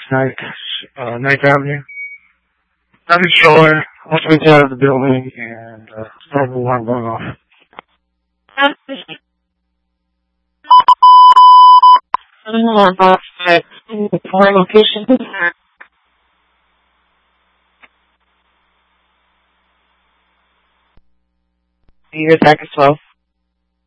Ninth Avenue. Not sure. Once we get out of the building and start the alarm going off. Alarm box at the location. You're back as well.